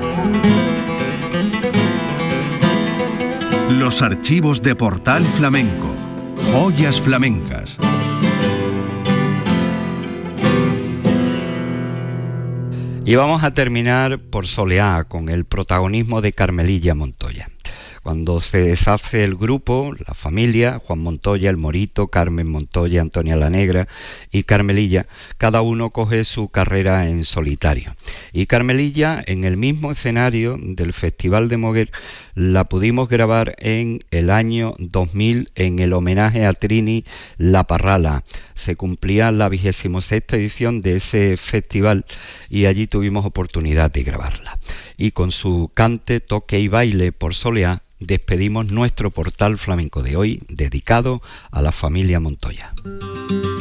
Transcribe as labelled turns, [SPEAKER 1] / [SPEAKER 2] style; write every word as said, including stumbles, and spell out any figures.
[SPEAKER 1] Los archivos de Portal Flamenco. Joyas flamencas.
[SPEAKER 2] Y vamos a terminar por Soleá, con el protagonismo de Carmelilla Montoya. Cuando se deshace el grupo, la familia, Juan Montoya, el Morito, Carmen Montoya, Antonia la Negra y Carmelilla, cada uno coge su carrera en solitario. Y Carmelilla, en el mismo escenario del Festival de Moguer, la pudimos grabar en el año dos mil en el homenaje a Trini La Parrala. Se cumplía la vigésima sexta edición de ese festival y allí tuvimos oportunidad de grabarla. Y con su cante, toque y baile por Soleá, despedimos nuestro Portal Flamenco de hoy, dedicado a la familia Montoya.